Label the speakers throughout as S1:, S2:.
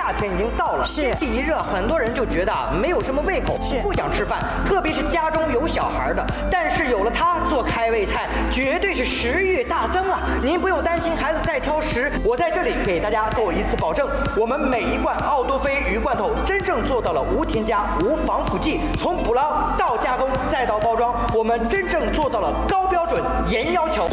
S1: 夏天已经到了，天气一热，很多人就觉得没有什么胃口，不想吃饭，特别是家中有小孩的。但是有了它做开胃菜，绝对是食欲大增啊！您不用担心孩子再挑食，我在这里给大家做一次保证，我们每一罐奥多菲鱼罐头真正做到了无添加、无防腐剂，从捕捞到加工再到包装，我们真正做到了高标准、严要求。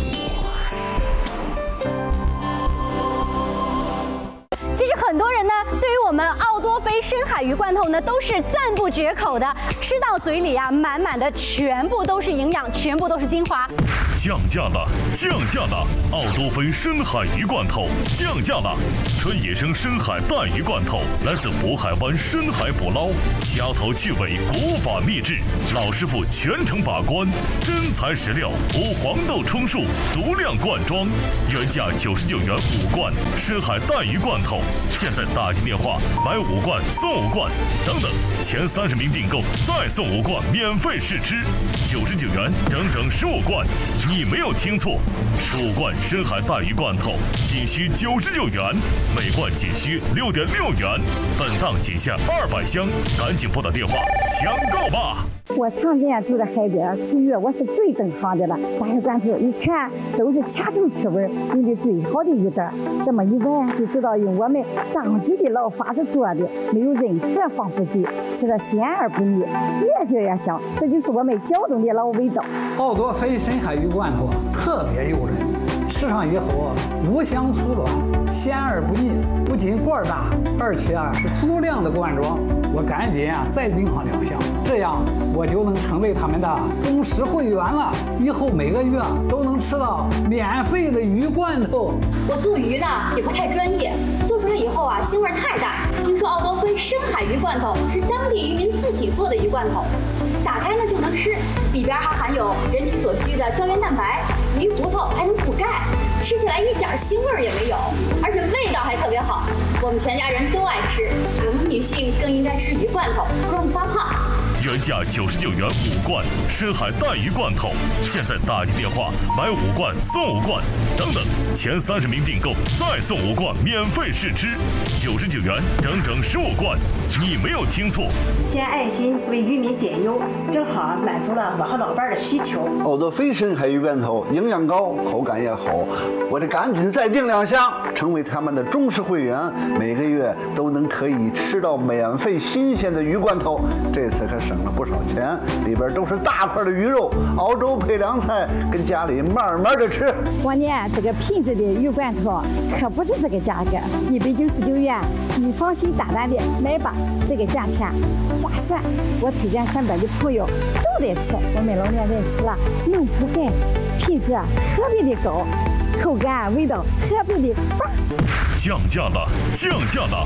S2: 其实很多人呢，对于我们奥多菲深海鱼罐头呢，都是赞不绝口的。吃到嘴里啊，满满的全部都是营养，全部都是精华。
S3: 降价了，降价了！奥多菲深海鱼罐头降价了，纯野生深海带鱼罐头，来自渤海湾深海捕捞，虾头去尾，古法秘制，老师傅全程把关，真材实料，无黄豆充数，足量灌装，原价99元5罐深海带鱼罐头，现在打进电话买5罐送5罐，等等，前30名订购再送5罐免费试吃，99元整整15罐。你没有听错，15罐深海带鱼罐头仅需99元，每罐仅需6.6元，本档仅限200箱，赶紧拨打电话抢购吧！
S4: 我常年住在海边吃鱼，我是最懂行的了。大鱼罐头一看都是掐头去味，用的最好的鱼蛋，这么一闻就知道用我们当地的老法子做的，没有任何防腐剂，吃了鲜而不腻，越嚼越香，这就是我们胶东的老味道。
S5: 奥多菲深海鱼罐头特别诱人，吃上以后无香酥软，鲜而不腻，不仅罐大，而且是足量的灌装。我赶紧再订上2箱，这样我就能成为他们的忠实会员了。以后每个月都能吃到免费的鱼罐头。
S6: 我做鱼呢也不太专业，做出来以后腥味太大。听说奥多菲深海鱼罐头是当地渔民自己做的鱼罐头，打开呢就能吃，里边还含有人体所需的胶原蛋白，鱼骨头还能补钙，吃起来一点腥味也没有，而且味道还特别好，我们全家人都爱吃。我们女性更应该吃鱼罐头，不容易发胖。
S3: 原价99元5罐深海带鱼罐头，现在打进电话买5罐送5罐，等等，前30名订购再送5罐免费试吃，99元整整15罐，你没有听错。
S7: 献爱心为渔民减忧，正好满足了我和老伴的需求。
S8: 奥多菲深海鱼罐头营养高，口感也好，我得赶紧再订2箱，成为他们的忠实会员，每个月都能可以吃到免费新鲜的鱼罐头。这次可省了不少钱，里边都是大块的鱼肉，熬粥配凉菜，跟家里慢慢的吃。
S4: 我呢，这个品质的鱼罐头可不是这个价格，199元，你放心大胆的买吧，这个价钱划算。我推荐身边的朋友都得吃，我们老年人吃了能补钙，品质特别的高，口感味道特别的棒。
S3: 降价了，降价了！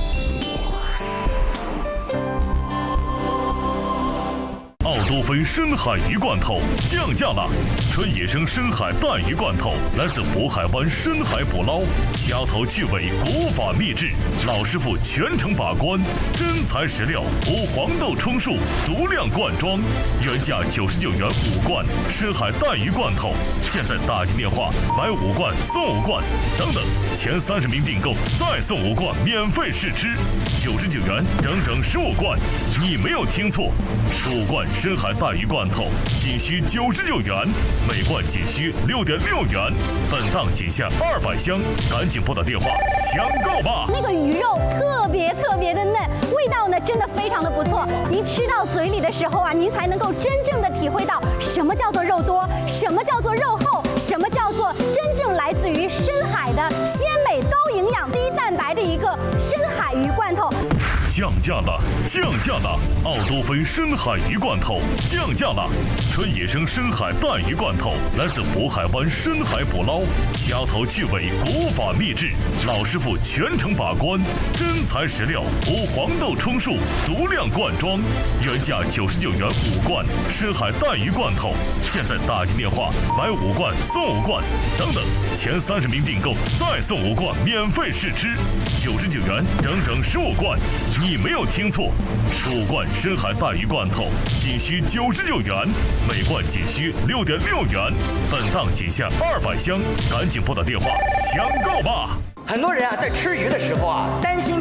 S3: 奥多菲深海鱼罐头降价了，纯野生深海带鱼罐头，来自渤海湾深海捕捞，虾头去尾，古法秘制，老师傅全程把关，真材实料，无黄豆充数，足量灌装，原价99元5罐深海带鱼罐头，现在打进电话买5罐送5罐，等等，前30名订购再送5罐免费试吃，99元整整15罐，你没有听错，15罐深海带鱼罐头仅需99元，每罐仅需6.6元，本档仅限200箱，赶紧拨打电话抢购吧！
S2: 那个鱼肉特别的嫩，味道呢真的非常的不错。您吃到嘴里的时候啊，您才能够真正的体会到什么叫做肉多，什么叫做肉厚，什么叫做真正来自于深海的鲜美、高营养、低蛋白的一个深海鱼罐头。
S3: 降价了，降价了！奥多菲深海鱼罐头降价了，纯野生深海带鱼罐头，来自渤海湾深海捕捞，虾头去尾，古法秘制，老师傅全程把关，真材实料，无黄豆充数，足量灌装，原价99元5罐深海带鱼罐头，现在打进电话买5罐送5罐，等等，前30名订购再送5罐免费试吃，99元整整15罐。你没有听错，15罐深海带鱼罐头仅需99元，每罐仅需6.6元，本档仅限200箱，赶紧拨打电话抢购吧！
S1: 很多人在吃鱼的时候担心